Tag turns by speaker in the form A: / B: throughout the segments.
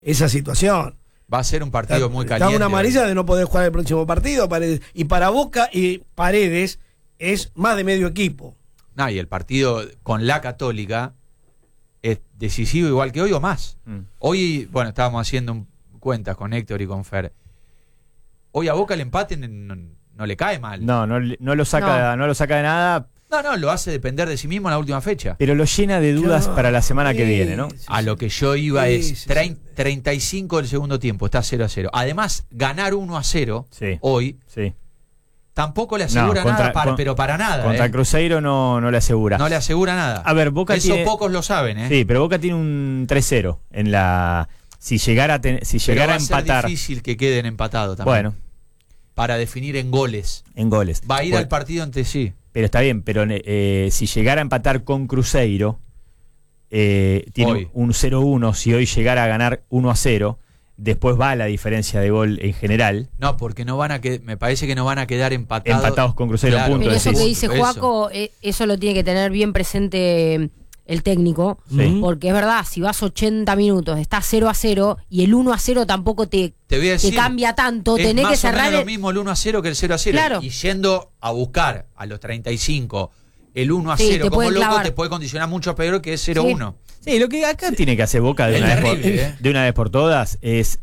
A: esa situación.
B: Va a ser un partido muy caliente.
A: Está una amarilla de no poder jugar el próximo partido, Paredes. Y para Boca y Paredes es más de medio equipo.
B: No, y el partido con la Católica es decisivo igual que hoy o más. Hoy, bueno, estábamos haciendo cuentas con Héctor y con Fer. Hoy a Boca el empate no le cae mal.
C: No lo saca de nada.
B: No, lo hace depender de sí mismo en la última fecha.
C: Pero lo llena de dudas para la semana que viene, ¿no?
B: A lo que yo iba es 35 del segundo tiempo, está 0-0. Además, ganar 1-0 hoy tampoco le asegura nada, pero para nada.
C: Contra Cruzeiro no le asegura.
B: No le asegura nada.
C: A ver, Boca
B: eso
C: tiene,
B: pocos lo saben,
C: Sí, pero Boca tiene un 3-0 en la... Si llegara a empatar...
B: Va a ser difícil que queden empatados también.
C: Bueno.
B: Para definir en goles.
C: Va
B: a ir al partido entre sí.
C: Pero está bien, pero si llegara a empatar con Cruzeiro, tiene
B: hoy
C: un 0-1, si hoy llegara a ganar 1-0, después va la diferencia de gol en general.
B: No, porque me parece que no van a quedar empatados
C: con Cruzeiro,
B: claro.
C: punto.
D: Pero eso que dice Joaco, eso lo tiene que tener bien presente el técnico, porque es verdad, si vas 80 minutos, estás 0-0 y el 1-0 tampoco te cambia tanto, tenés que cerrar.
B: Es más o menos lo mismo el 1-0 que el 0-0.
D: Claro.
B: Y yendo a buscar a los 35 el 1-0 como loco te puede condicionar mucho peor que es 0-1.
C: Sí, lo que acá tiene que hacer Boca de una vez por todas es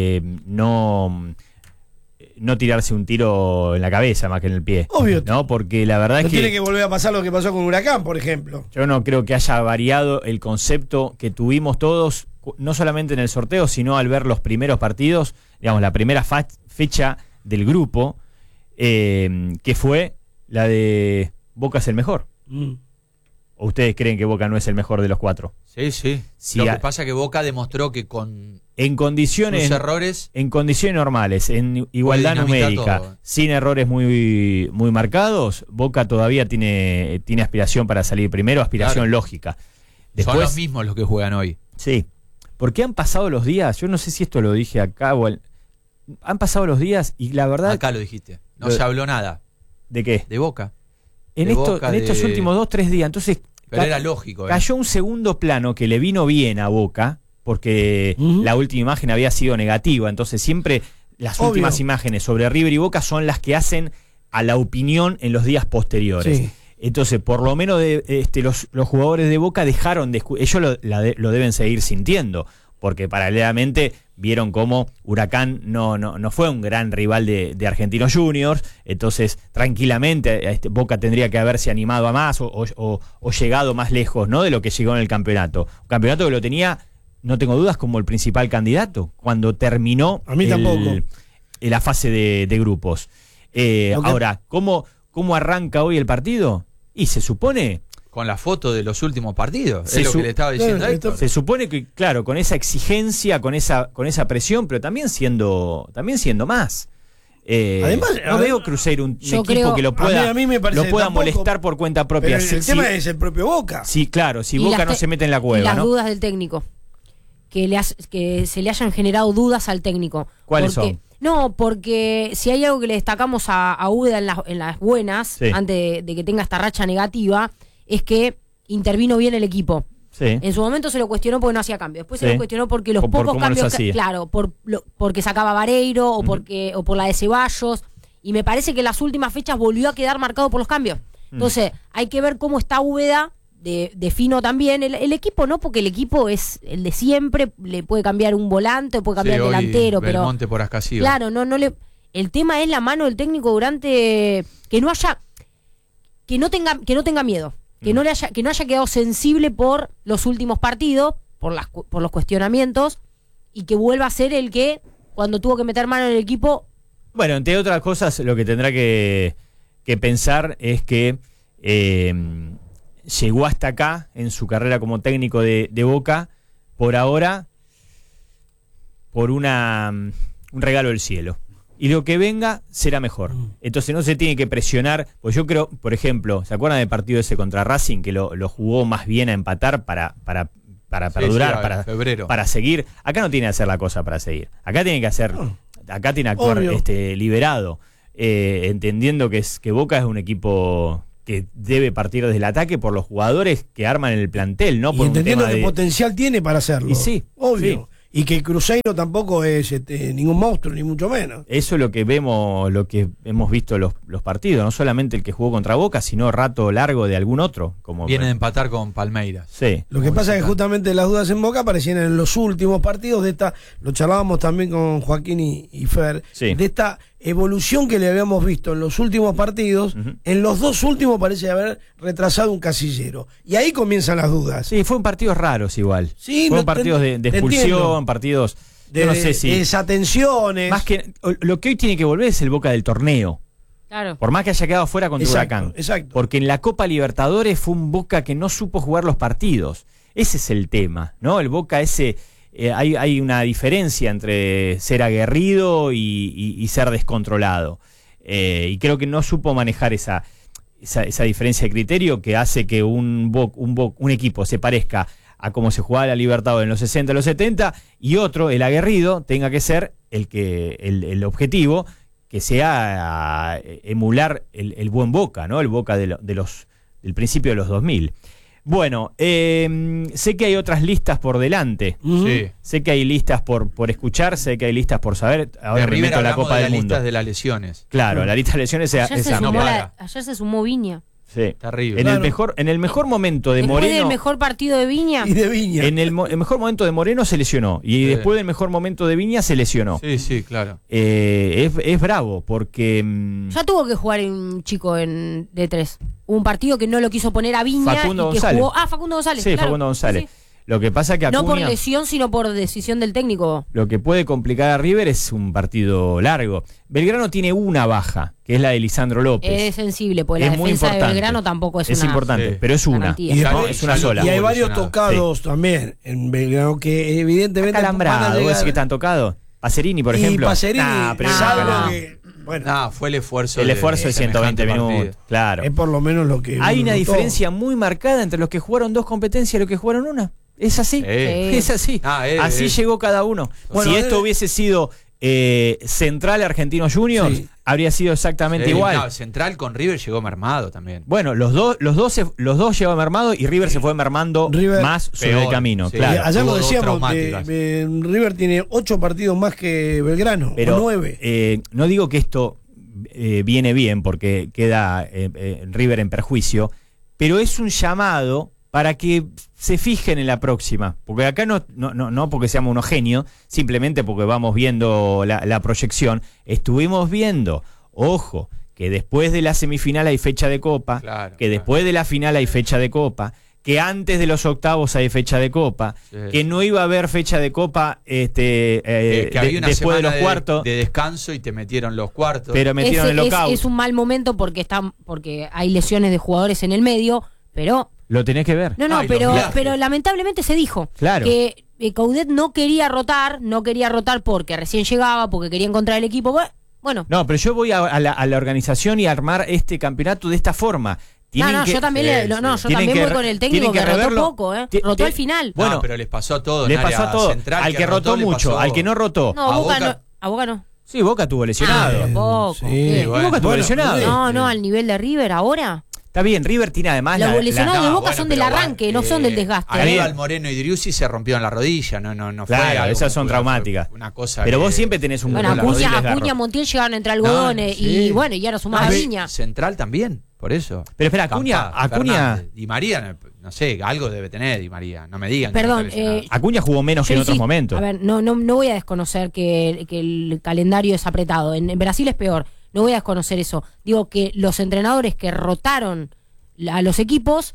C: no tirarse un tiro en la cabeza más que en el pie.
A: Obvio.
C: ¿No? Porque la verdad es que
A: tiene que volver a pasar lo que pasó con Huracán, por ejemplo.
C: Yo no creo que haya variado el concepto que tuvimos todos, no solamente en el sorteo, sino al ver los primeros partidos, digamos, la primera fecha del grupo, que fue la de Boca es el mejor. ¿O ustedes creen que Boca no es el mejor de los cuatro?
B: Sí. Lo que pasa es que Boca demostró que
C: en condiciones,
B: sus errores,
C: en condiciones normales, en igualdad numérica, todo, sin errores muy marcados, Boca todavía tiene aspiración para salir primero, aspiración lógica.
B: Después, son los mismos los que juegan hoy.
C: Sí, porque han pasado los días, yo no sé si esto lo dije acá han pasado los días y la verdad...
B: Acá lo dijiste, no se habló nada.
C: ¿De qué?
B: De Boca.
C: En estos últimos 2-3 días, entonces...
B: Pero era lógico.
C: Cayó un segundo plano que le vino bien a Boca, porque la última imagen había sido negativa, entonces siempre las últimas imágenes sobre River y Boca son las que hacen a la opinión en los días posteriores. Sí. Entonces, por lo menos los jugadores de Boca dejaron de... Ellos lo deben seguir sintiendo, porque paralelamente vieron cómo Huracán no fue un gran rival de Argentinos Juniors, entonces tranquilamente Boca tendría que haberse animado a más o llegado más lejos, ¿no?, de lo que llegó en el campeonato. Un campeonato que lo tenía, no tengo dudas, como el principal candidato cuando terminó la fase de grupos. Ahora, ¿cómo arranca hoy el partido? Y se supone...
B: Con la foto de los últimos partidos, es lo que le estaba diciendo a Héctor.
C: Se supone que, claro, con esa exigencia, con esa presión, pero también siendo más. Además, no veo Cruzeiro un equipo que lo pueda molestar por cuenta propia.
A: Pero el tema es el propio Boca.
C: Sí, claro, si Boca no se mete en la cueva.
D: Y las dudas del técnico. Que se le hayan generado dudas al técnico.
C: ¿Cuáles son?
D: No, porque si hay algo que le destacamos a Úbeda en las buenas, antes de que tenga esta racha negativa, es que intervino bien el equipo.
C: Sí.
D: En su momento se lo cuestionó porque no hacía cambios. Después se lo cuestionó porque los pocos cambios, claro, porque sacaba Vareiro o por la de Ceballos. Y me parece que en las últimas fechas volvió a quedar marcado por los cambios. Entonces, hay que ver cómo está Úbeda de fino también. El equipo no, porque el equipo es el de siempre. Le puede cambiar un volante, puede cambiar el delantero.
B: Belmonte por Ascasío.
D: Claro, el tema es la mano del técnico durante que no tenga miedo. Que no haya quedado sensible por los últimos partidos, por los cuestionamientos, y que vuelva a ser el que, cuando tuvo que meter mano en el equipo...
C: Bueno, entre otras cosas, lo que tendrá que pensar es que llegó hasta acá, en su carrera como técnico de Boca, por ahora, por un regalo del cielo. Y lo que venga será mejor. Entonces no se tiene que presionar. Pues yo creo, por ejemplo, ¿se acuerdan del partido ese contra Racing que lo jugó más bien a empatar para perdurar, para seguir? Acá no tiene que hacer la cosa para seguir. Acá tiene que actuar liberado, entendiendo que Boca es un equipo que debe partir desde el ataque por los jugadores que arman el plantel, no por
A: y entendiendo
C: un tema
A: que potencial tiene para hacerlo.
C: Y sí,
A: obvio. Sí. y que Cruzeiro tampoco es ningún monstruo, ni mucho menos.
C: Eso es lo que vemos, lo que hemos visto los partidos, no solamente el que jugó contra Boca, sino rato largo de algún otro. Como
B: viene de empatar con Palmeiras.
C: Sí.
A: Lo que pasa es que justamente las dudas en Boca aparecían en los últimos partidos de esta, lo charlábamos también con Joaquín y Fer,
C: sí,
A: de esta evolución que le habíamos visto en los últimos partidos. En los dos últimos parece haber retrasado un casillero. Y ahí comienzan las dudas.
C: Sí, fueron partidos raros igual.
A: Sí,
C: fueron partidos de expulsión, partidos
A: de,
C: no sé si
A: desatenciones.
C: Más que lo que hoy tiene que volver es el Boca del torneo.
D: Claro.
C: Por más que haya quedado fuera contra Huracán.
A: Exacto.
C: Porque en la Copa Libertadores fue un Boca que no supo jugar los partidos. Ese es el tema, ¿no? El Boca ese... hay una diferencia entre ser aguerrido y ser descontrolado. Y creo que no supo manejar esa diferencia de criterio que hace que un equipo se parezca a cómo se jugaba la Libertadores en los 60, los 70, y otro, el aguerrido, tenga que ser el objetivo, que sea emular el buen Boca, ¿no? El Boca del principio de los 2000. Bueno, sé que hay otras listas por delante.
B: Sí.
C: Sé que hay listas por escuchar, sé que hay listas por saber. Ahora me meto a la Copa del Mundo.
B: Listas de las lesiones.
C: Claro, la lista de lesiones
D: ayer se sumó Viña.
C: Sí.
B: Terrible.
C: En el mejor momento de
D: después
C: Moreno.
D: Del mejor partido de Viña.
A: Y de Viña.
C: En el mejor momento de Moreno se lesionó. Y después del mejor momento de Viña se lesionó.
B: Sí, claro.
C: Es bravo porque.
D: Ya tuvo que jugar un chico de 3. Hubo un partido que no lo quiso poner a Viña.
C: Facundo
D: y que
C: González.
D: jugó. Facundo González.
C: Sí,
D: claro.
C: Facundo González.
D: Sí.
C: Lo que pasa que Acuña,
D: no por lesión, sino por decisión del técnico.
C: Lo que puede complicar a River es un partido largo. Belgrano tiene una baja, que es la de Lisandro López.
D: Es sensible, porque la
C: muy
D: defensa
C: importante.
D: de Belgrano tampoco es una...
C: importante, pero es una.
D: garantía.
C: ¿No? Es una sola.
A: Y hay varios tocados también en Belgrano que evidentemente...
C: Calambrado, ¿vos decís que están tocados? Pacerini, por ejemplo.
A: Pacerini,
C: pero
A: fue
B: el esfuerzo.
C: El esfuerzo de 120 minutos, claro.
A: Es por lo menos lo que...
C: Hay una diferencia muy marcada entre los que jugaron 2 competencias y los que jugaron una. Es así, es así. Así llegó cada uno. Bueno, si esto hubiese sido Central Argentinos Juniors, habría sido exactamente igual.
B: No, Central con River llegó mermado también.
C: Bueno, los dos llegaban mermado y River se fue mermando más sobre el camino. Claro.
A: Ayer lo decíamos, River tiene 8 partidos más que Belgrano,
C: pero,
A: o 9.
C: No digo que esto viene bien porque queda River en perjuicio, pero es un llamado para que se fijen en la próxima, porque acá no porque seamos unos genios, simplemente porque vamos viendo la proyección. Estuvimos viendo, ojo, que después de la semifinal hay fecha de Copa, después de la final hay fecha de Copa, que antes de los octavos hay fecha de Copa, que no iba a haber fecha de Copa
B: que había una
C: después de los cuartos.
B: De descanso y te metieron los cuartos.
C: Pero metieron el lockout.
D: Es un mal momento porque hay lesiones de jugadores en el medio, pero...
C: Lo tenés que ver.
D: No, pero lamentablemente se dijo que Coudet no quería rotar porque recién llegaba, porque quería encontrar el equipo. Bueno.
C: No, pero yo voy a la organización y a armar este campeonato de esta forma.
D: Yo también voy con el técnico que rotó poco, rotó al final.
C: Bueno,
B: pero les pasó a todos.
C: Les pasó a todos. Al que rotó mucho, al que no rotó.
D: No, a Boca no.
C: Sí, Boca tuvo lesionado.
D: Boca
C: tuvo lesionado.
D: No, al nivel de River ahora.
C: Está bien, River tiene además
D: los lesionados de Boca son del arranque, no son del desgaste.
B: Aníbal Moreno y Driussi se rompieron la rodilla, no fue.
C: Claro, esas son traumáticas.
B: Una cosa
C: pero vos siempre tenés un...
D: Acuña, Montiel llegaron entre algodones y ya era sumada Viña.
B: Central también, por eso.
C: Pero espera, Acuña...
B: Di María, no sé, algo debe tener Di María, no me digan.
D: Perdón,
C: Acuña jugó menos que en otros momentos.
D: A ver, no voy a desconocer que el calendario es apretado. En Brasil es peor, no voy a desconocer eso. Digo que los entrenadores que rotaron a los equipos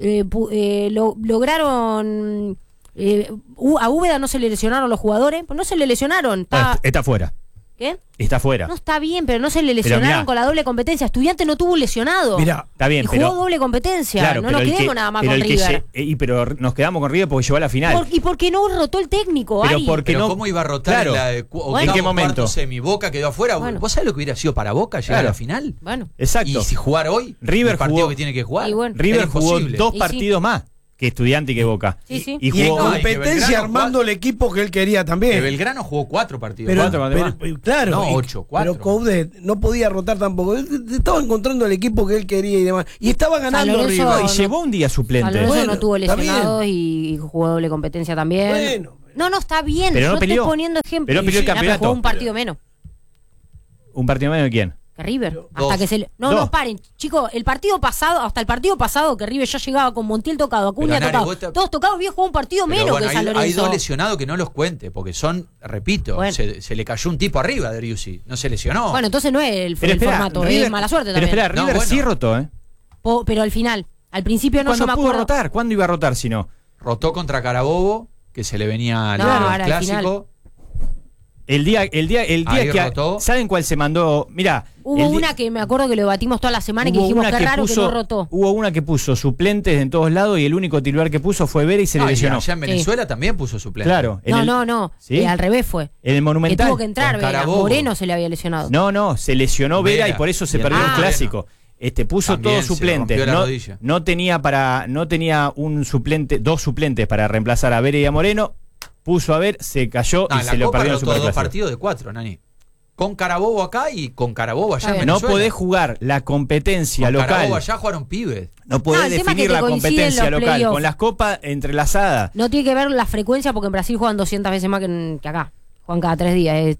D: lograron a Úbeda no se le lesionaron los jugadores, pues no se le lesionaron,
C: está fuera.
D: ¿Qué?
C: Está fuera.
D: No, está bien, pero no se le lesionaron con la doble competencia. Estudiante no tuvo un lesionado.
C: Mirá, está bien,
D: y jugó doble competencia.
C: Claro,
D: no nos quedemos nada más con River.
C: Pero nos quedamos con River porque llegó a la final.
D: ¿Y por qué no rotó el técnico?
B: Pero ¿cómo iba a rotar
C: ¿en qué momento?
B: Mi Boca quedó afuera. ¿Vos sabés lo que hubiera sido para Boca llegar a la final?
D: Bueno.
C: Exacto.
B: Y si jugar hoy,
C: River
B: el partido
C: jugó,
B: que tiene que jugar.
C: River jugó 2 partidos más que Estudiante y que Boca.
D: Sí.
A: Y en competencia armando el equipo que él quería también.
B: Que Belgrano jugó 4 partidos.
A: Claro.
B: No, 8, 4.
A: Pero Coudet no podía rotar tampoco. Estaba encontrando el equipo que él quería y demás. Y estaba ganando River.
C: Y llevó un día suplente.
D: No tuvo lesionados y jugó doble competencia también.
A: Bueno.
D: No, está bien.
C: Pero no
D: yo
C: peleó.
D: estoy poniendo ejemplo.
C: Pero peleó el campeonato.
D: Jugó un partido menos.
C: ¿Un partido menos de quién?
D: Que River.
B: Dos.
D: Hasta que se le... No, paren. Chicos, hasta el partido pasado que River ya llegaba con Montiel tocado, Acuña tocado. Todos tocados, había jugado un partido menos que San Lorenzo.
B: Hay 2 lesionados que no los cuente, porque son, repito, se le cayó un tipo arriba de Driussi. No se lesionó.
D: Bueno, entonces no es el formato,
C: River,
D: es mala suerte
C: pero
D: también.
C: River sí rotó, ¿eh?
D: Pero al final, al principio no, yo me acuerdo.
C: Rotar? ¿Cuándo iba a rotar si no?
B: Rotó contra Carabobo, que se le venía el clásico.
C: El día que
B: rotó.
C: ¿Saben cuál se mandó? Mirá,
D: hubo una que me acuerdo que lo debatimos toda la semana y que dijimos que raro que no rotó.
C: Hubo una que puso suplentes en todos lados y el único titular que puso fue Vera y se le lesionó.
B: Allá en Venezuela también puso suplentes.
C: Claro.
D: No.
C: ¿Sí?
D: Al revés fue.
C: En el Monumental.
D: Que tuvo que entrar Vera. Moreno se le había lesionado.
C: No, se lesionó Vera y por eso se perdió el clásico. Puso todos suplentes. No tenía un suplente, 2 suplentes para reemplazar a Vera y a Moreno. Puso a ver, se cayó y se lo perdió en su
B: 2 partidos de 4, Nani. Con Carabobo acá y con Carabobo allá en Venezuela.
C: No podés jugar la competencia
B: con
C: local.
B: Carabobo allá jugaron pibes.
C: No podés definir la competencia local con las copas entrelazadas.
D: No tiene que ver la frecuencia porque en Brasil juegan 200 veces más que acá. Juegan cada 3 días.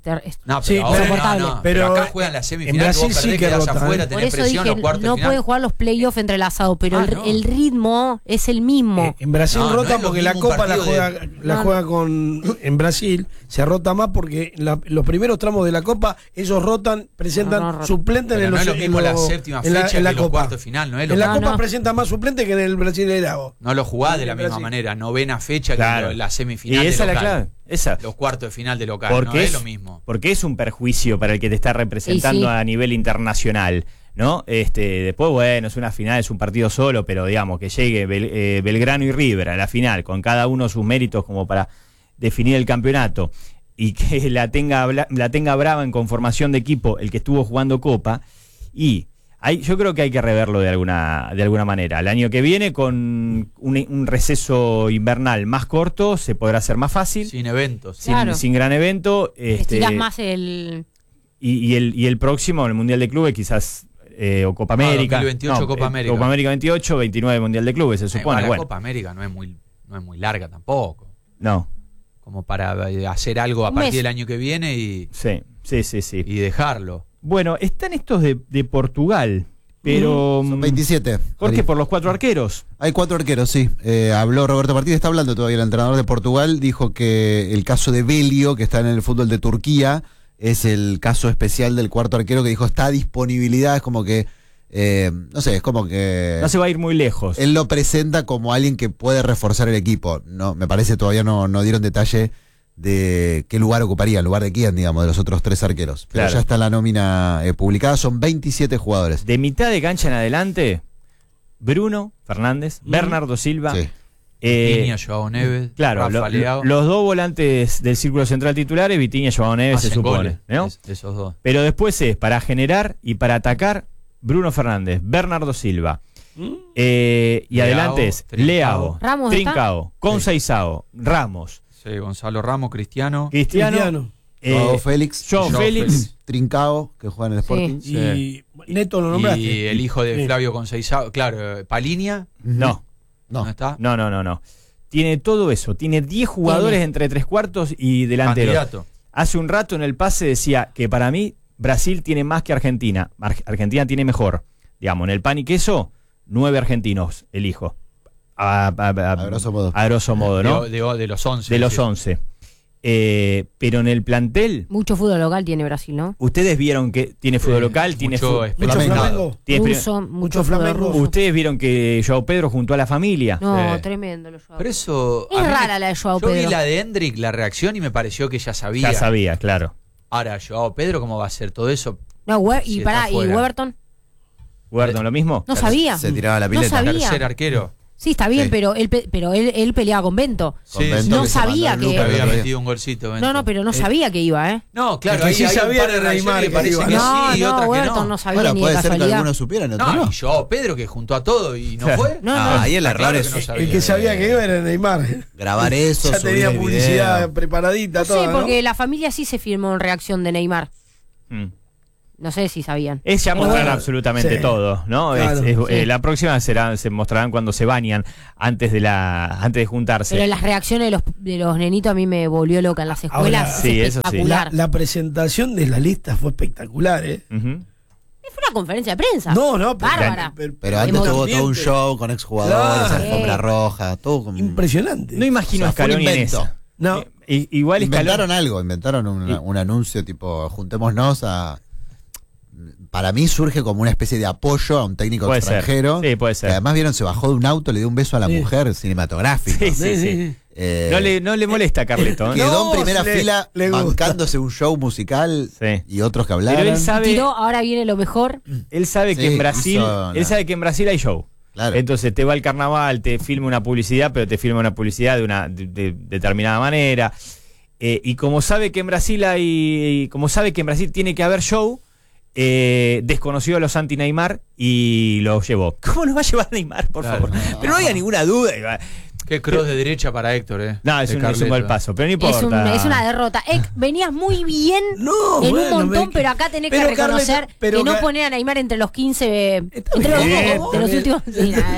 B: Pero acá juegan la semifinal. En Brasil sí que rotan. Afuera,
D: por eso dije, no pueden jugar los playoffs entrelazados, pero el ritmo es el mismo.
A: En Brasil rotan porque la Copa la juega con... En Brasil se rota más porque los primeros tramos de la Copa ellos rotan, presentan suplentes en
B: la séptima fecha en la Copa. Cuarto final,
A: en la Copa presentan más suplentes que en el Brasileirao.
B: No lo jugás de la misma manera. Novena fecha que la semifinal.
C: Y esa es la clave.
B: Los cuartos de final de local,
C: porque
B: no es lo mismo.
C: Porque es un perjuicio para el que te está representando a nivel internacional, ¿no? Después, bueno, es una final, es un partido solo, pero digamos que llegue Belgrano y River a la final, con cada uno sus méritos como para definir el campeonato, y que la tenga brava en conformación de equipo el que estuvo jugando Copa, y yo creo que hay que reverlo de alguna manera. El año que viene, con un receso invernal más corto, se podrá hacer más fácil.
B: Sin eventos.
C: Sin gran evento.
D: Estirás más el...
C: Y el próximo, el Mundial de Clubes, quizás... o Copa América.
B: 2028 Copa América.
C: Copa América 28, 29 Mundial de Clubes, se supone.
B: La Copa América no es muy larga tampoco.
C: No.
B: Como para hacer algo a partir del año que viene y...
C: Sí.
B: Y dejarlo.
C: Bueno, están estos de Portugal, pero...
E: Son 27.
C: Jorge, por los 4 arqueros.
E: Hay 4 arqueros, sí. Habló Roberto Martínez, está hablando todavía el entrenador de Portugal, dijo que el caso de Belio, que está en el fútbol de Turquía, es el caso especial del 4º arquero, que dijo está a disponibilidad, es como que... no sé, es como que...
C: No se va a ir muy lejos.
E: Él lo presenta como alguien que puede reforzar el equipo. No, me parece todavía no dieron detalle de qué lugar ocuparía, el lugar de quién, digamos, de los otros 3 arqueros. Pero ya está la nómina publicada, son 27 jugadores.
C: De mitad de cancha en adelante, Bruno Fernández, Bernardo Silva,
B: Vitinha, Joao Neves,
C: claro, los 2 volantes del círculo central titulares, Vitinha, Joao Neves, se supone, ¿no?
B: Esos 2.
C: Pero después para generar y para atacar, Bruno Fernández, Bernardo Silva. Y adelante es Leao, Trincao, Conceição, Ramos.
B: Sí, Gonzalo Ramos, Cristiano.
E: Joao Félix, Trincao, que juega en el Sporting.
A: Sí. Y Neto lo nombraste.
B: Y el hijo de Flavio Conceição, claro, Palinia.
C: No
B: está.
C: No. Tiene todo eso, tiene 10 jugadores entre 3/4 y delanteros.
B: Candidato.
C: Hace un rato en el pase decía que para mí Brasil tiene más que Argentina. Argentina tiene mejor. Digamos, en el pan y queso, 9 argentinos elijo. A grosso modo, ¿no?
B: De los 11.
C: De los 11. Pero en el plantel...
D: Mucho fútbol local tiene Brasil, ¿no?
C: Ustedes vieron que tiene fútbol local, tiene
A: mucho Flamengo.
C: Ustedes vieron que Joao Pedro juntó a la familia.
D: No, tremendo lo Joao.
B: Pero eso...
D: Es rara la de Joao Pedro.
B: Yo vi la de Hendrik, la reacción, y me pareció que ya sabía.
C: Ya sabía, claro.
B: Ahora, Joao Pedro, ¿cómo va a hacer todo eso?
D: No, ¿y Weberton?
C: ¿Weberton lo mismo?
D: No sabía.
E: Se tiraba la pileta.
D: No sabía.
B: Tercer arquero.
D: Sí, está bien, pero él peleaba con Bento. No sabía que
B: había metido un golcito. Bento.
D: No, pero no sabía que iba, ¿eh?
B: No, claro, ahí sí sabía de Neymar, parece que sí y otra que no.
D: No sabía ni de casualidad.
E: Puede ser que algunos supieran, otros no.
B: Y yo, Pedro, que juntó a todo y no fue.
E: Ahí el error es
A: el que sabía que iba era Neymar.
E: Grabar eso,
A: ya tenía publicidad preparadita,
D: toda. Sí, porque la familia sí se firmó en reacción de Neymar. No sé si sabían.
C: Es ya mostrar absolutamente todo, ¿no?
A: Claro,
C: la próxima se mostrarán cuando se bañan antes de juntarse.
D: Pero las reacciones de los nenitos a mí me volvió loca en las escuelas.
A: Ahora,
C: sí, eso sí.
A: La presentación de la lista fue espectacular,
C: Uh-huh.
D: Fue una conferencia de prensa.
A: No,
D: bárbara.
E: Pero antes tuvo todo un show con exjugadores,
A: Claro.
E: alfombra roja, todo como...
A: Impresionante.
C: No imagino a
E: fue un
C: Scaloni en
E: invento.
C: esa.
A: No.
C: Igual
E: Inventaron un anuncio tipo, juntémonos a... Para mí surge como una especie de apoyo a un técnico
C: Puede
E: extranjero.
C: ser. Sí, puede ser.
E: Que además vieron, se bajó de un auto, le dio un beso a la mujer, cinematográfico.
C: Sí. No le molesta a Carleto.
E: Quedó en primera
A: le
E: fila
A: gusta.
E: bancándose un show musical
C: Sí.
E: y otros que hablaron.
C: Pero él sabe,
D: Ahora viene lo mejor.
C: él sabe que
E: Sí,
C: en Brasil,
E: hizo
C: él sabe que en Brasil hay show.
E: Claro.
C: Entonces te va al carnaval, te filma una publicidad, pero te filma una publicidad de determinada manera. Y como sabe que en Brasil tiene que haber show, desconoció a los anti-Neymar y los llevó. ¿Cómo nos va a llevar Neymar, por
B: Claro.
C: favor? Pero no haya ninguna duda.
B: Qué cross de derecha para Héctor,
C: No, es un mal paso, pero no importa.
D: Es una derrota. Venías muy bien
A: No,
D: en
A: bueno,
D: un montón, pero acá tenés que
A: pero
D: reconocer
A: Carleto, pero
D: que no
A: Car-
D: poner a Neymar entre los 15,
A: Está
D: entre los
A: bien,
D: 10 de los
A: está
D: últimos. Sí, nada,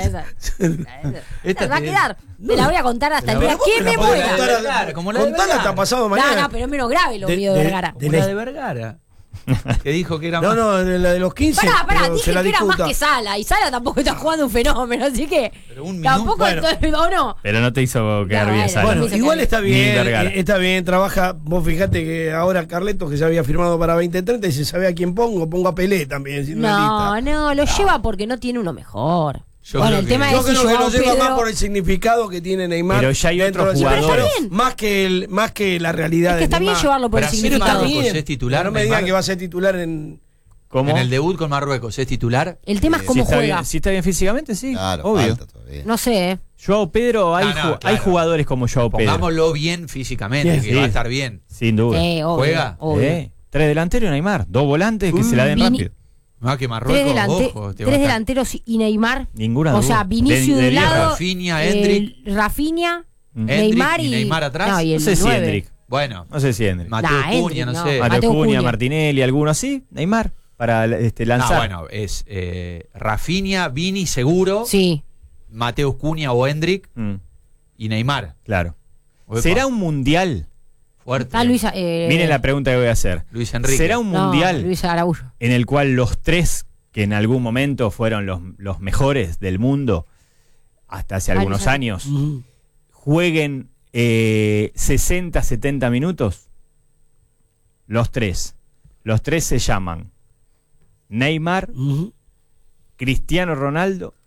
D: esa va a quedar. Te la voy a contar hasta el día que me
A: podés
D: muera.
A: contar
B: Vergara, como la de
A: Contala
B: Vergara.
A: hasta pasado mañana.
D: No, pero es menos grave lo mío de Vergara.
A: de
B: Como la
A: la-
B: de Vergara. Que dijo que era
A: No,
B: más.
A: no, de la de los 15.
D: Pará,
A: pero
D: dije
A: se la
D: que era más
A: disputa.
D: que Sala. Y Sala tampoco está jugando un fenómeno, así que.
B: Pero un minuto,
D: Tampoco
A: bueno.
D: estoy, ¿o no?
C: Pero no te hizo quedar
D: No,
C: bien,
D: bueno,
C: Sala.
A: Bueno,
D: me hizo
A: igual
D: caer.
A: está
C: Ni
A: bien,
C: Vergara.
A: está bien, trabaja. Vos fijate que ahora Carleto, que ya había firmado para 2030, y se sabe a quién pongo a Pelé también. En la lista.
D: No, lo lleva porque no tiene uno mejor.
B: Yo
D: Bueno,
B: creo
D: el
B: que-
D: tema
A: Yo
D: es si
A: creo que
D: Joao
A: lo lleva
D: Pedro-
A: más por el significado que tiene Neymar.
C: Pero ya hay
A: dentro
C: otros
A: del
C: jugadores.
A: pero
D: Está bien.
A: más que la realidad
D: Es que
A: de
D: está bien
A: Neymar.
D: llevarlo por el
B: Brasil
A: Pero está
D: significado.
B: Marruecos
A: bien.
B: es titular,
A: No me digan
B: Neymar.
A: que va a ser titular en.
C: ¿Cómo?
B: En el debut con Marruecos, ¿es titular?
D: El tema es
C: Si
D: cómo
C: está
D: juega.
C: bien, si está bien físicamente, sí.
E: Claro,
C: obvio.
E: falta todavía.
D: No sé.
C: Joao Pedro, hay,
B: No, claro.
C: hay jugadores como Joao Pedro.
B: Pongámoslo bien físicamente,
A: Bien,
B: que
C: sí.
B: va a estar bien.
C: Sin duda.
D: Sí, obvio,
B: ¿Juega?
D: obvio.
C: 3 delanteros y Neymar. 2 volantes que se la den
D: Vini-
C: rápido.
B: Más que Marruecos, ojo. te va a
D: Tres
B: estar-
D: delanteros y Neymar.
C: Ninguna
D: O
C: duda.
D: sea, Vinicius de un
C: viejo.
D: lado.
B: Rafinha, Endrick.
D: Rafinha,
B: Endrick
D: Neymar
B: y Neymar atrás.
D: No, y el
C: No sé si
D: 9.
C: Endrick.
B: Bueno,
C: No sé si Endrick.
B: Mateo
D: Nah,
B: Cunha,
D: Endrick,
B: no
D: no.
B: sé.
C: Mateo
D: Mateo
C: Cunha,
D: Cunha.
C: Martinelli, alguno así. Neymar. Para lanzar.
B: Bueno, es Rafinha, Vini seguro,
D: Sí.
B: Mateo Cunha o Endrick
C: Mm,
B: y Neymar.
C: claro.
B: Opa,
C: ¿Será un mundial?
B: fuerte?
D: Está Luis.
C: Miren la pregunta que voy a hacer.
B: Luis Enrique.
C: ¿Será un mundial
D: Luis Araújo.
C: en el cual los 3 que en algún momento fueron los mejores del mundo hasta hace algunos
D: Años.
C: años jueguen 60, 70 minutos? Los 3. Los 3 se llaman Neymar, Cristiano Ronaldo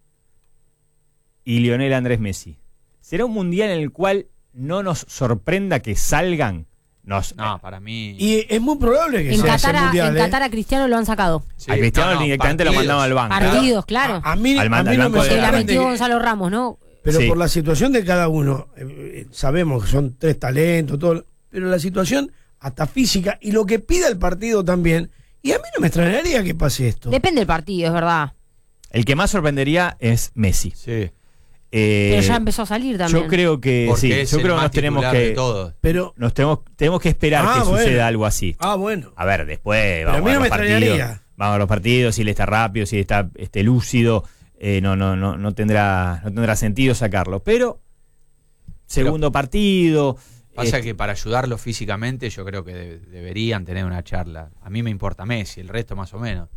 C: y Lionel Andrés Messi. ¿Será un mundial en el cual no nos sorprenda que salgan?
B: No, para mí.
A: Y es muy probable que
D: En
A: sea ese
D: Qatar,
A: mundial,
D: en Qatar a Cristiano lo han sacado.
B: Sí,
C: A Cristiano directamente lo
B: partidos.
C: mandaban al banco.
D: Partidos, claro.
A: A mí,
C: Al
A: a mí no
C: banco
A: me
C: de
D: Se la
A: sorprende
D: metió
A: que-
D: Gonzalo Ramos, ¿no?
A: Pero
C: Sí.
A: por la situación de cada uno, sabemos que son 3 talentos, todo, pero la situación hasta física y lo que pida el partido también. Y a mí no me extrañaría que pase esto.
D: Depende del partido, es verdad.
C: El que más sorprendería es Messi.
B: Sí.
D: Pero ya empezó a salir también.
C: Yo creo que
B: Porque
C: sí,
B: es
C: yo
B: el
C: creo que
B: más
C: nos tenemos
B: titular de
C: que
B: todos.
A: Pero,
C: tenemos que esperar que
A: bueno.
C: suceda algo así.
A: bueno.
C: A ver, después
A: a
C: vamos
A: mí
C: a
A: no
C: los
A: me
C: partidos.
A: extrañaría.
C: Vamos a los partidos, si él está rápido, si está lúcido, no tendrá sentido sacarlo. Pero segundo partido.
B: Pasa que para ayudarlo físicamente yo creo que deberían tener una charla. A mí me importa Messi, el resto más o menos.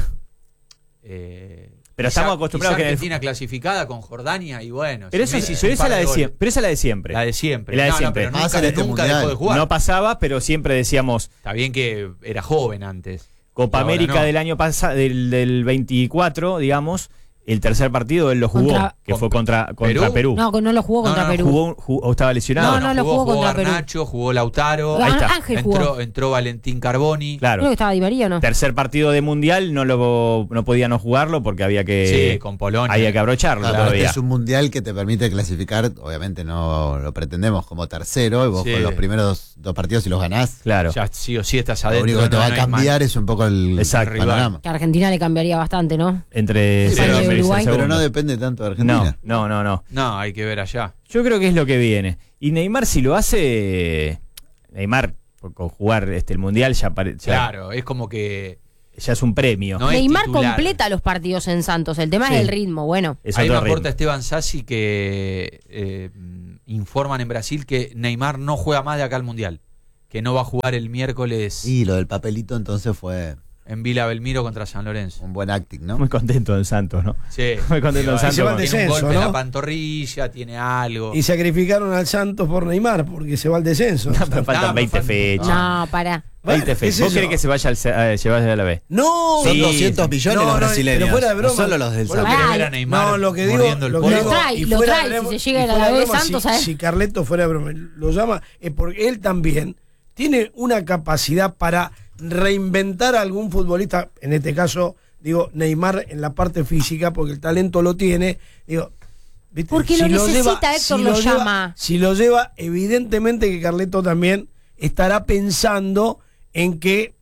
C: Pero estamos acostumbrados que en el
B: Argentina clasificada con Jordania y bueno.
C: Pero
B: si
C: esa
B: Messi
C: es
B: hizo un par
C: la de
B: goles.
C: siempre. Pero esa es la de siempre.
B: La de siempre.
C: La de
B: No,
C: siempre.
B: pero
E: Pasa
B: nunca,
E: en este
B: nunca
E: mundial.
B: dejó de jugar.
C: No pasaba, pero siempre decíamos
B: Está bien que era joven antes.
C: Copa
B: Y ahora
C: América
B: no.
C: del año pasado, del 24, digamos. El tercer partido él lo jugó, que fue contra Perú.
D: No, no lo jugó contra
B: No,
D: Perú.
C: ¿O estaba lesionado?
D: No, lo jugó contra Perú.
B: Garnacho, jugó Lautaro.
C: Ahí está.
D: Ángel jugó.
B: Entró Valentín Carboni.
C: Claro.
D: Creo que estaba Di María, ¿no?
C: Tercer partido de mundial, no podía no jugarlo porque había que.
B: Sí, con Polonia.
C: Había que abrocharlo
E: Claro, pero
C: todavía.
E: este es un mundial que te permite clasificar, obviamente no lo pretendemos como tercero, y vos
B: Sí.
E: con los primeros 2 partidos si los ganás,
C: Claro.
B: Ya sí o sí estás
E: lo
B: adentro.
E: único que te
B: no-
E: va
B: no
E: a
B: hay
E: cambiar es un poco el
C: Exacto.
E: panorama.
D: Que a Argentina le cambiaría bastante, ¿no?
C: Entre
B: Sí,
C: ser
B: pero
C: primero y ser
D: Uruguay.
E: Pero
C: segundo.
E: no depende tanto de Argentina.
C: No.
B: No, hay que ver allá.
C: Yo creo que es lo que viene. Y Neymar, si lo hace. Neymar, con jugar el mundial, ya
B: Claro, es como que
C: ya es un premio.
B: No
D: Neymar completa los partidos en Santos, el tema es el ritmo, bueno.
B: Ahí me aporta Esteban Sassi que informan en Brasil que Neymar no juega más de acá al Mundial, que no va a jugar el miércoles.
E: Y lo del papelito entonces fue...
B: En Vila Belmiro contra San Lorenzo.
E: Un buen acting, ¿no?
C: Muy contento en Santos, ¿no?
B: Sí.
C: Muy contento en Santos.
A: Se va al
B: Tiene
A: descenso,
B: un golpe
A: ¿no?
B: en la pantorrilla, tiene algo.
A: Y sacrificaron al Santos por Neymar, porque se va al descenso.
C: Faltan 20 fechas.
D: No, para.
C: 20 fechas. ¿Vos querés que se vaya a la B?
A: No,
E: Son
C: Sí,
E: 200 millones los brasileños.
A: pero fuera de broma.
E: No solo los del
A: Bueno,
E: Santos.
B: Ver a Neymar
A: No, lo que digo,
B: mordiendo el
A: lo que
B: polvo.
A: digo,
D: trae,
A: y
D: lo
A: fuera
D: trae,
A: de broma-
D: si se llega
A: y
D: a la
A: fuera de
D: B de
A: broma,
D: Santos,
A: si,
D: ¿sabes?
A: si Carleto fuera de broma lo llama, es porque él también tiene una capacidad para reinventar a algún futbolista, en este caso, digo, Neymar en la parte física, porque el talento lo tiene, digo, ¿viste?
D: Porque lo necesita, Héctor lo llama.
A: Si lo lleva, evidentemente que Carleto también estará pensando en que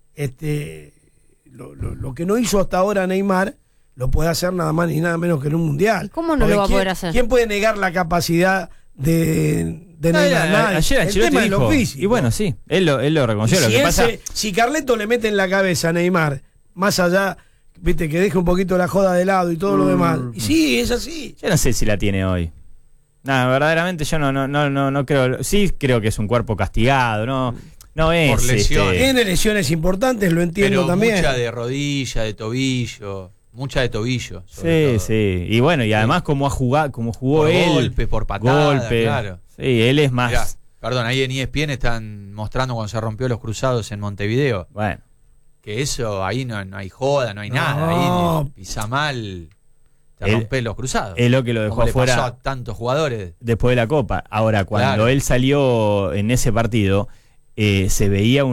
A: lo que no hizo hasta ahora Neymar lo puede hacer nada más ni nada menos que en un mundial.
D: ¿Cómo no lo va a poder hacer?
A: ¿Quién puede negar la capacidad de Neymar? Nadie.
C: Ayer
A: El
C: Ancelotti
A: tema es lo
C: dijo,
A: físico.
C: y bueno, sí, él lo reconoció. Lo
A: si,
C: que pasa,
A: si Carleto le mete en la cabeza a Neymar, más allá, viste, que deje un poquito la joda de lado y todo lo demás. Y sí, es así.
C: yo no sé si la tiene hoy. No, verdaderamente yo no creo. Sí creo que es un cuerpo castigado, no es.
B: Por lesiones.
A: Tiene lesiones importantes, lo entiendo
B: Pero
A: también.
B: mucha de rodilla, de tobillo. Mucha de tobillo.
C: Sí, sí. Y bueno, y además como jugó
B: Por
C: él.
B: golpe, por patada, claro.
C: Sí, él es más.
B: Mirá, perdón, ahí en ESPN están mostrando cuando se rompió los cruzados en Montevideo.
C: Bueno.
B: Que eso, ahí no hay joda, no hay
A: No.
B: nada. Ahí pisa mal, te rompes los cruzados.
C: Es lo que lo dejó
B: Como le
C: afuera
B: pasó a tantos jugadores.
C: después de la Copa. Ahora, cuando
B: Claro.
C: él salió en ese partido, se veía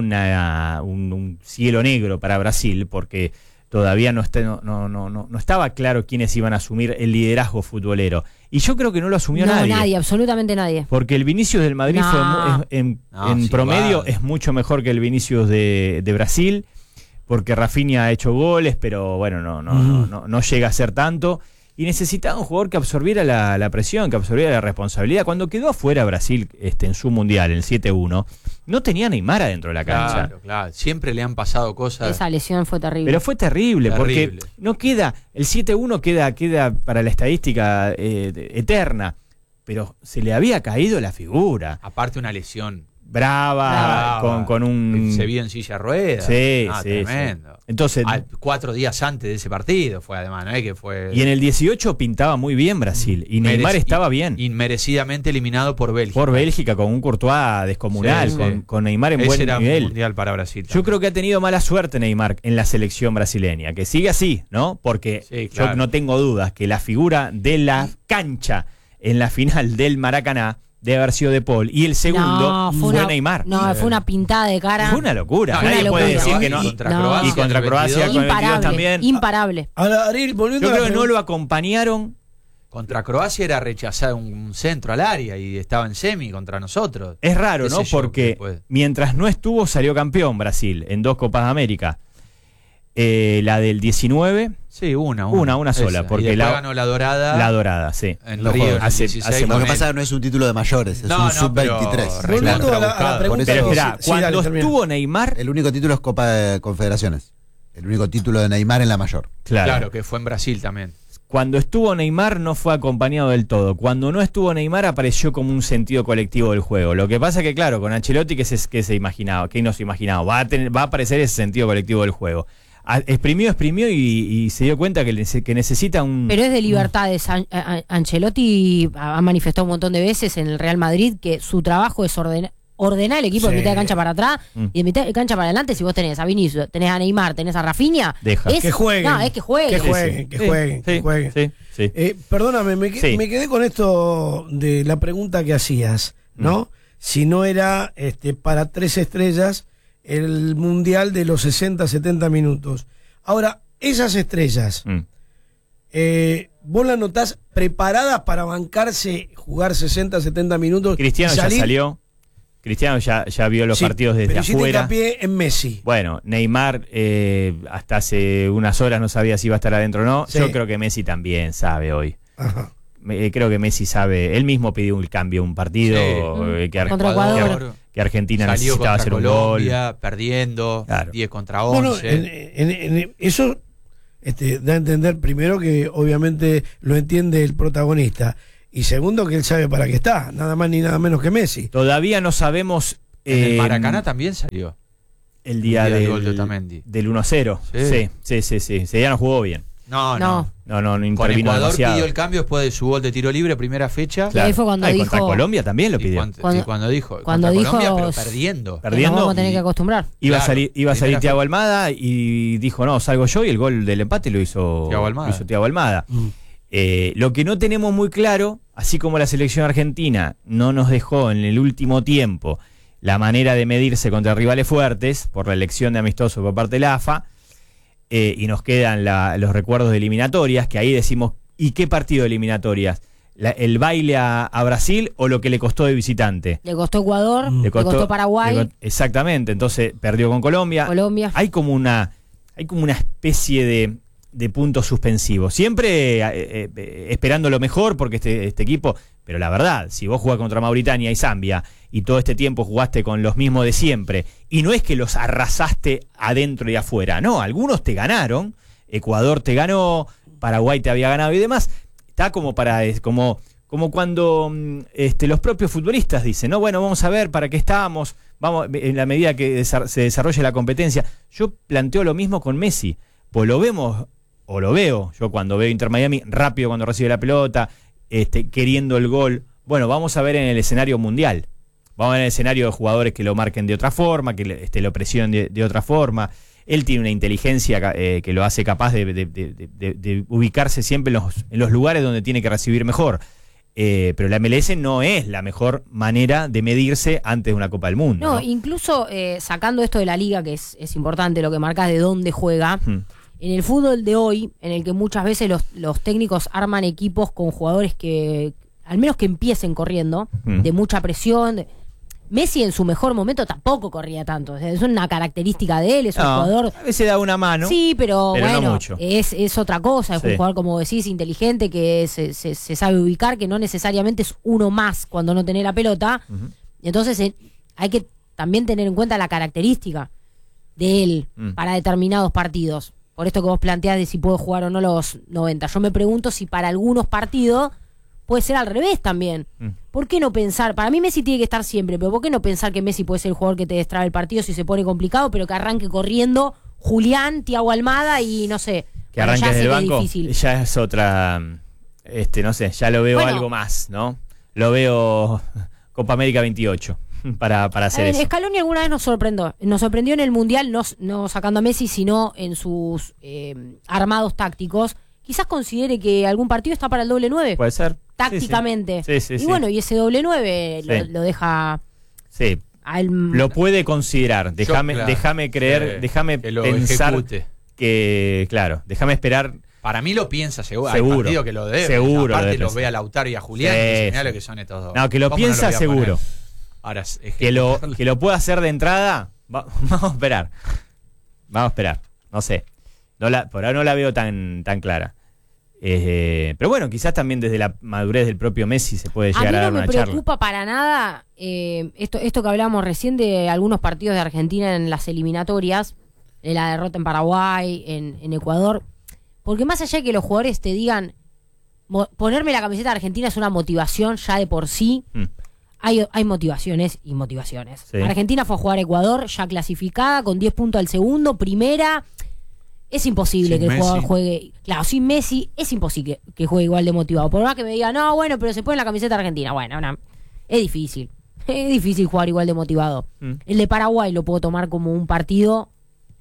C: un cielo negro para Brasil, porque todavía no estaba claro quiénes iban a asumir el liderazgo futbolero. Y yo creo que no lo asumió
D: nadie, absolutamente nadie.
C: Porque el Vinicius del Madrid en
B: sí,
C: promedio
B: igual.
C: es mucho mejor que el Vinicius de Brasil, porque Rafinha ha hecho goles, pero bueno, no llega a ser tanto. Y necesitaba un jugador que absorbiera la presión, que absorbiera la responsabilidad. Cuando quedó afuera Brasil en su mundial, el 7-1, no tenía Neymar adentro de la cancha.
B: Claro. Siempre le han pasado cosas.
D: Esa lesión fue terrible.
C: Pero fue terrible, porque no queda, el 7-1 queda para la estadística eterna, pero se le había caído la figura.
B: Aparte una lesión
C: Brava. Con un...
B: Se vio en silla de ruedas.
C: Sí,
B: tremendo.
C: Sí. Entonces,
B: 4 días antes de ese partido fue, además, ¿no? Que fue...
C: Y en el 18 pintaba muy bien Brasil, y Neymar estaba bien.
B: Inmerecidamente eliminado por Bélgica.
C: Por Bélgica, con un Courtois descomunal, con Neymar en buen
B: era
C: nivel.
B: Un mundial para Brasil también.
C: Yo creo que ha tenido mala suerte Neymar en la selección brasileña, que sigue así, ¿no? Porque yo no tengo dudas que la figura de la cancha en la final del Maracaná debe haber sido De Paul, y el segundo fue Neymar.
D: No, fue una pintada de cara.
C: Fue una locura.
D: Nadie
C: Nadie puede decir que no.
B: Contra
C: Y contra Croacia con el 22 también.
D: Imparable.
A: Ahora, Ariel, volviendo
C: Yo
A: a la
C: creo que no
A: pregunta-
C: lo acompañaron.
B: Contra Croacia era rechazar un centro al área y estaba en semi contra nosotros.
C: Es raro,
B: Qué
C: ¿no?
B: sé yo,
C: Porque
B: después.
C: mientras no estuvo, salió campeón Brasil en 2 Copas de América. La del 19,
B: Sí, una
C: sola.
B: Esa.
C: Porque
B: y después ganó la dorada.
C: La dorada, sí.
B: En
E: Los
B: Río
E: juegos.
C: Hace
B: 16
E: Lo
B: con
E: que
B: él.
E: pasa es que no es un título de mayores, es un sub-23.
A: Volviendo a la pregunta
C: Pero
A: que-
C: esperá,
A: sí,
C: cuando
A: dale, termina.
C: estuvo Neymar,
E: El único título es Copa de Confederaciones. El único título de Neymar en la mayor.
B: Claro, que fue en Brasil también.
C: cuando estuvo Neymar no fue acompañado del todo. Cuando no estuvo Neymar apareció como un sentido colectivo del juego. Lo que pasa que, claro, con Ancelotti, ¿qué se imaginaba? ¿Qué nos imaginaba? Va a aparecer ese sentido colectivo del juego. Exprimió y se dio cuenta que necesita un...
D: Pero es de libertades. Ancelotti ha manifestado un montón de veces en el Real Madrid que su trabajo es ordenar el equipo de mitad de cancha para atrás y de mitad de cancha para adelante. Si vos tenés a Vinicius, tenés a Neymar, tenés a Rafinha,
C: Deja.
A: Que jueguen.
D: No, es que jueguen.
A: Que jueguen.
C: Sí.
A: Perdóname, me quedé con esto de la pregunta que hacías, ¿no? Si no era para 3 estrellas el mundial de los 60-70 minutos. Ahora, esas estrellas, ¿vos las notás preparadas para bancarse, jugar 60-70 minutos?
C: Cristiano ya salió. Cristiano ya vio los partidos desde
A: pero
C: afuera.
A: hiciste hincapié en Messi.
C: Bueno, Neymar hasta hace unas horas no sabía si iba a estar adentro o no.
A: Sí.
C: Yo creo que Messi también sabe hoy.
A: Ajá.
C: Creo que Messi sabe. Él mismo pidió un cambio, un partido
D: Contra Ecuador.
C: que que Argentina
B: salió
C: necesitaba
B: contra
C: hacer un
B: Colombia,
C: gol.
B: perdiendo,
C: Claro.
B: 10 contra 11.
A: En eso da a entender primero que obviamente lo entiende el protagonista y segundo que él sabe para qué está, nada más ni nada menos que Messi.
C: Todavía no sabemos.
B: En el Maracaná también salió.
C: El día del
B: gol de Otamendi.
C: Del 1-0. Sí. Ya no jugó bien.
B: No
C: No intervino
B: con Ecuador
C: demasiado.
B: pidió el cambio después de su gol de tiro libre, primera fecha.
D: Claro. Ahí fue cuando dijo,
C: contra Colombia también lo pidió.
B: Cuando dijo
D: contra
B: Colombia,
D: dijo,
B: pero perdiendo.
D: Nos vamos a tener que acostumbrar.
C: Iba a salir Thiago Almada y dijo, no, salgo yo, y el gol del empate lo hizo Thiago Almada. Lo que no tenemos muy claro, así como la selección argentina no nos dejó en el último tiempo la manera de medirse contra rivales fuertes por la elección de amistoso por parte de la AFA, y nos quedan los recuerdos de eliminatorias, que ahí decimos, ¿y qué partido de eliminatorias? ¿El baile a Brasil o lo que le costó de visitante?
D: Le costó Ecuador, le costó Paraguay.
C: Exactamente, entonces perdió con Colombia. Hay como una especie de puntos suspensivos. Siempre esperando lo mejor, porque este equipo... Pero la verdad, si vos jugás contra Mauritania y Zambia y todo este tiempo jugaste con los mismos de siempre, y no es que los arrasaste adentro y afuera, no, algunos te ganaron, Ecuador te ganó, Paraguay te había ganado y demás, está como como cuando los propios futbolistas dicen, no, bueno, vamos a ver para qué estamos, vamos, en la medida que se desarrolle la competencia. Yo planteo lo mismo con Messi, pues lo veo yo cuando veo Inter Miami, rápido cuando recibe la pelota, queriendo el gol. Bueno, vamos a ver en el escenario mundial. Vamos a ver en el escenario de jugadores que lo marquen de otra forma, que lo presionen de otra forma. Él tiene una inteligencia que lo hace capaz de ubicarse siempre en los lugares donde tiene que recibir mejor. Pero la MLS no es la mejor manera de medirse antes de una Copa del Mundo.
D: No, incluso sacando esto de la liga, que es importante lo que marcas de dónde juega. En el fútbol de hoy, en el que muchas veces los técnicos arman equipos con jugadores que, al menos que empiecen corriendo, de mucha presión. Messi en su mejor momento tampoco corría tanto. O sea, es una característica de él, es un jugador...
C: A veces da una mano.
D: Sí, pero bueno,
C: no mucho.
D: Es otra cosa. Es un jugador, como decís, inteligente, que se sabe ubicar, que no necesariamente es uno más cuando no tenés la pelota. Entonces hay que también tener en cuenta la característica de él para determinados partidos. Por esto que vos planteás de si puede jugar o no los 90. Yo me pregunto si para algunos partidos puede ser al revés también. ¿Por qué no pensar? Para mí Messi tiene que estar siempre, pero ¿por qué no pensar que Messi puede ser el jugador que te destrabe el partido si se pone complicado, pero que arranque corriendo Julián, Thiago Almada y no sé?
C: Que arranque desde el banco, ya es otra... no sé, ya lo veo algo más, ¿no? Lo veo Copa América 28. Para hacer eso.
D: Scaloni alguna vez nos sorprendió en el Mundial, no sacando a Messi, sino en sus armados tácticos. Quizás considere que algún partido está para el doble 9.
C: Puede ser.
D: Tácticamente.
C: Sí.
D: Y bueno, y ese doble 9 lo deja...
C: Sí. Lo puede considerar. Déjame creer, déjame
B: que lo
C: pensar
B: ejecute.
C: Que, claro, déjame esperar.
B: Para mí lo piensa seguro. Hay partido que lo debe.
C: Seguro.
B: Aparte lo ve a Lautaro y a Julián y señala que son estos dos.
C: No, que lo piensa seguro.
B: Ahora,
C: que lo pueda hacer de entrada, vamos a esperar. No sé. Por ahora no la veo tan clara. Pero bueno, quizás también desde la madurez del propio Messi se puede llegar a dar una charla. A mí no me preocupa
D: para nada esto que hablábamos recién de algunos partidos de Argentina en las eliminatorias, de la derrota en Paraguay, en Ecuador, porque más allá de que los jugadores te digan, ponerme la camiseta de Argentina es una motivación ya de por sí. Hay motivaciones y motivaciones. Sí. Argentina fue a jugar a Ecuador, ya clasificada, con 10 puntos al segundo, primera. Es imposible que el jugador juegue... Claro, sin Messi es imposible que juegue igual de motivado. Por más que me diga, no, bueno, pero se pone la camiseta de Argentina. Bueno, es difícil. Es difícil jugar igual de motivado. El de Paraguay lo puedo tomar como un partido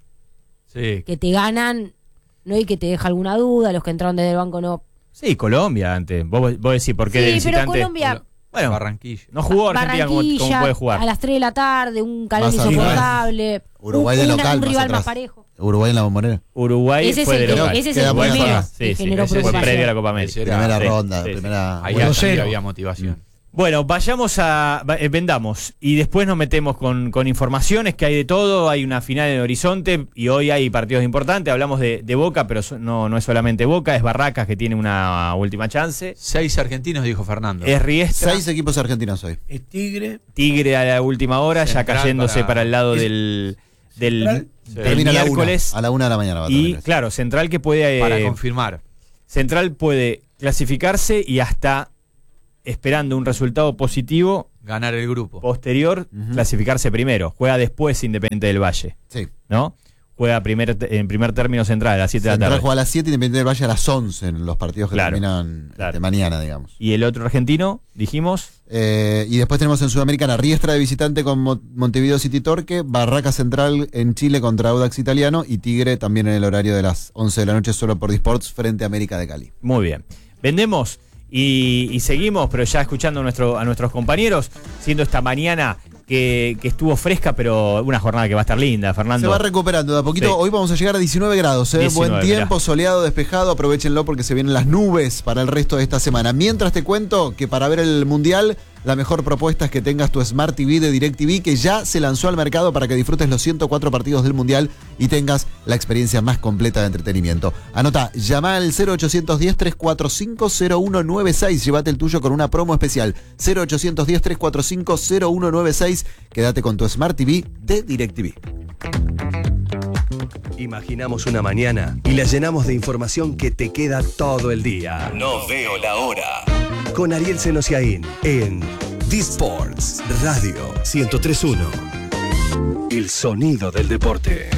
D: que te ganan, no hay que te deja alguna duda, los que entraron desde el banco no...
C: Sí, Colombia antes. Vos decís por qué de visitante...
D: pero Colombia...
C: Bueno,
B: Barranquilla.
C: No jugó Argentina como puede jugar.
D: A las 3 de la tarde, un calor insoportable.
E: Uruguay de local,
D: un rival más parejo.
E: Uruguay en la Bombonera.
C: Uruguay fue de local.
D: Ese es el primero
C: que generó preocupación. Fue previo a la Copa América.
E: Primera ronda. Primera...
B: Ahí había motivación.
C: Bueno, vendamos y después nos metemos con informaciones que hay de todo. Hay una final en Horizonte y hoy hay partidos importantes. Hablamos de Boca, pero no es solamente Boca, es Barracas que tiene una última chance.
B: 6 argentinos, dijo Fernando.
C: Es Riestra.
E: 6 equipos argentinos hoy.
A: Es Tigre.
C: Tigre a la última hora, Central, ya cayéndose para el lado del miércoles.
E: A la 1 de la mañana va a terminar.
C: Y claro, Central que puede...
B: para confirmar.
C: Central puede clasificarse y hasta... esperando un resultado positivo,
B: ganar el grupo
C: posterior, clasificarse primero. Juega después Independiente del Valle.
E: Sí.
C: ¿No? Juega en primer término Central a las 7 de la tarde.
E: Central juega a las 7 y Independiente del Valle a las 11 en los partidos que terminan de mañana, digamos.
C: Y el otro argentino, dijimos.
E: Y después tenemos en Sudamericana Riestra de visitante con Montevideo City Torque, Barraca Central en Chile contra Audax Italiano y Tigre también en el horario de las 11 de la noche solo por Disports frente a América de Cali.
C: Muy bien. Vendemos. Y seguimos, pero ya escuchando a nuestros compañeros, siendo esta mañana que estuvo fresca, pero una jornada que va a estar linda, Fernando.
E: Se va recuperando de a poquito. Sí. Hoy vamos a llegar a 19 grados. 19, buen tiempo, mirá. Soleado, despejado. Aprovechenlo porque se vienen las nubes para el resto de esta semana. Mientras te cuento que para ver el Mundial, la mejor propuesta es que tengas tu Smart TV de DirecTV, que ya se lanzó al mercado para que disfrutes los 104 partidos del Mundial y tengas la experiencia más completa de entretenimiento. Anota, llama al 0810-345-0196. Llévate el tuyo con una promo especial. 0810-345-0196. Quédate con tu Smart TV de DirecTV.
F: Imaginamos una mañana y la llenamos de información que te queda todo el día. No veo la hora. Con Ariel Senosiaín en Disports Radio 103.1. El sonido del deporte.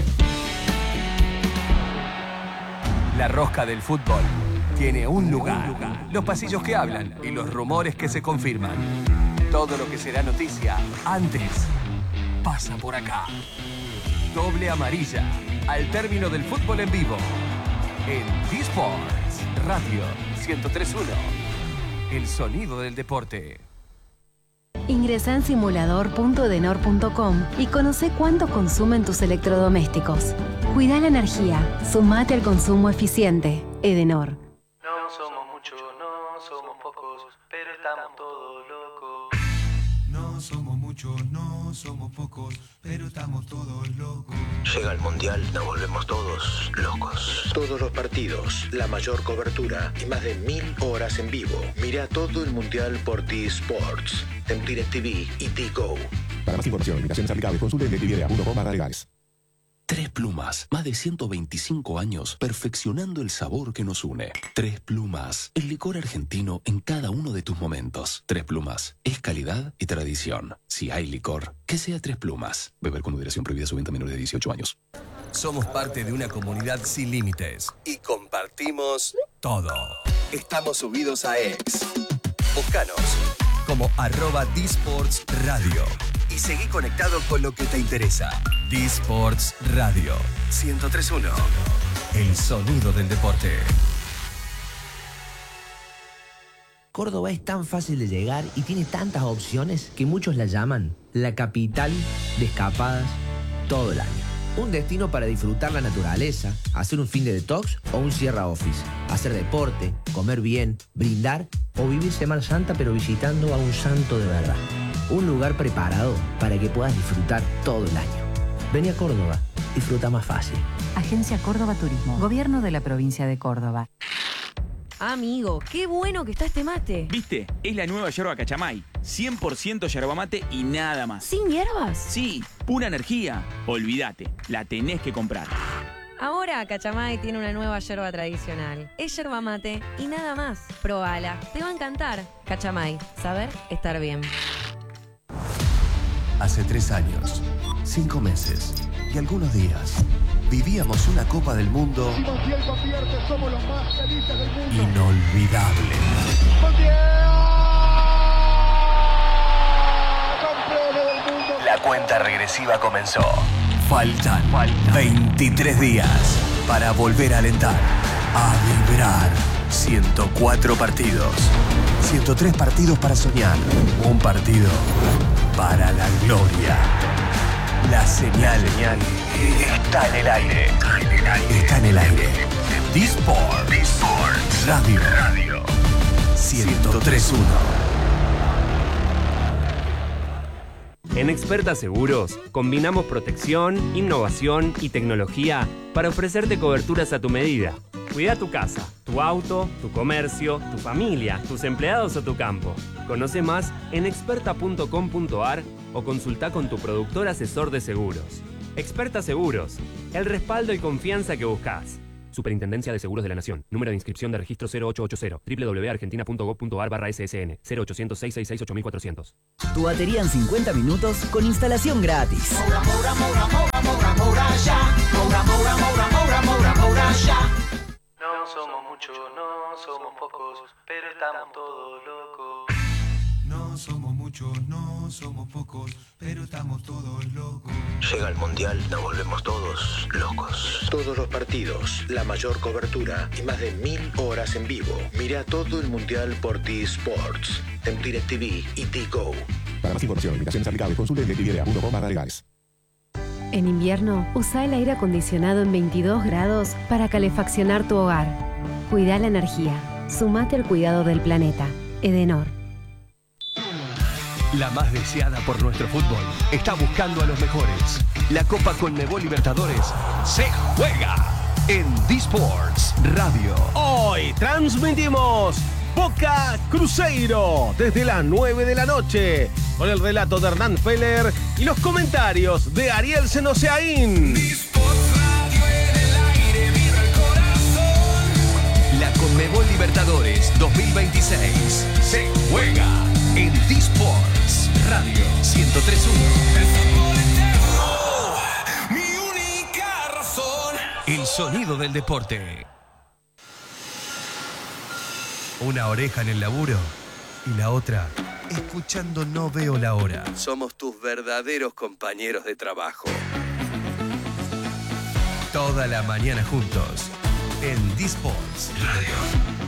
F: La rosca del fútbol tiene un lugar. Los pasillos que hablan y los rumores que se confirman. Todo lo que será noticia antes pasa por acá. Doble amarilla al término del fútbol en vivo. En Disports Radio 103.1. El sonido del deporte.
G: Ingresá en simulador.edenor.com y conoce cuánto consumen tus electrodomésticos. Cuida la energía. Sumate al consumo eficiente. Edenor.
H: No somos muchos, no somos pocos, pero estamos todos locos.
I: No somos muchos, no somos pocos, pero estamos todos locos.
J: Llega el Mundial, nos volvemos todos locos. Todos los partidos, la mayor cobertura y más de 1000 horas en vivo. Mira todo el Mundial por Disports, en DirecTV y Digo.
K: Para más información, invitaciones aplicables, consulte en DirecTV.com/legales.
F: Tres Plumas, más de 125 años perfeccionando el sabor que nos une. Tres Plumas, el licor argentino en cada uno de tus momentos. Tres Plumas, es calidad y tradición. Si hay licor, que sea Tres Plumas. Beber con moderación, prohibida su venta a menores de 18 años. Somos parte de una comunidad sin límites y compartimos todo. Estamos subidos a X. Búscanos como @Disports Radio. Y seguí conectado con lo que te interesa. Disports Radio 103.1. El sonido del deporte.
L: Córdoba es tan fácil de llegar y tiene tantas opciones que muchos la llaman la capital de escapadas todo el año. Un destino para disfrutar la naturaleza, hacer un fin de detox o un Sierra Office, hacer deporte, comer bien, brindar o vivir Semana Santa pero visitando a un santo de verdad. Un lugar preparado para que puedas disfrutar todo el año. Vení a Córdoba, disfruta más fácil.
M: Agencia Córdoba Turismo, Gobierno de la Provincia de Córdoba.
D: Amigo, qué bueno que está este mate.
N: ¿Viste? Es la nueva yerba Cachamay. 100% yerba mate y nada más.
D: ¿Sin hierbas?
N: Sí, pura energía. Olvídate, la tenés que comprar.
D: Ahora Cachamay tiene una nueva yerba tradicional. Es yerba mate y nada más. Probala, te va a encantar. Cachamay, saber estar bien.
F: Hace 3 años, 5 meses y algunos días, vivíamos una Copa del Mundo inolvidable. La cuenta regresiva comenzó. Faltan 23 días para volver a alentar, a vibrar. 104 partidos, 103 partidos para soñar, un partido para la gloria. La señal está en el aire. Está en el aire. Disports Radio 103.1.
O: En Experta Seguros, combinamos protección, innovación y tecnología para ofrecerte coberturas a tu medida. Cuida tu casa, tu auto, tu comercio, tu familia, tus empleados o tu campo. Conoce más en experta.com.ar o consulta con tu productor asesor de seguros. Experta Seguros, el respaldo y confianza que buscas. Superintendencia de Seguros de la Nación. Número de inscripción de registro 0880. www.argentina.gov.ar/ssn. 0800-666-8400.
P: Tu batería en 50 minutos con instalación gratis.
H: No somos muchos, no somos pocos, pero estamos todos locos.
I: No somos muchos, no somos pocos, pero estamos todos locos.
J: Llega el Mundial, nos volvemos todos locos. Todos los partidos, la mayor cobertura y más de 1000 horas en vivo. Mira todo el Mundial por T-Sports, en DirecTV y T-Go.
K: Para más información, limitaciones aplicables, consulte en DirecTV.com/legales.
G: En invierno, usa el aire acondicionado en 22 grados para calefaccionar tu hogar. Cuida la energía. Sumate al cuidado del planeta. Edenor.
Q: La más deseada por nuestro fútbol está buscando a los mejores. La Copa Conmebol Libertadores se juega en D-Sports Radio.
R: Hoy transmitimos Boca Cruzeiro desde las 9 de la noche con el relato de Hernán Feller y los comentarios de Ariel Senoseaín.
Q: La Conmebol Libertadores 2026 se juega en D-Sports Radio 103.1. Mi única razón. El sonido del deporte. Una oreja en el laburo y la otra escuchando No Veo la Hora. Somos tus verdaderos compañeros de trabajo. Toda la mañana juntos en D-Sports Radio.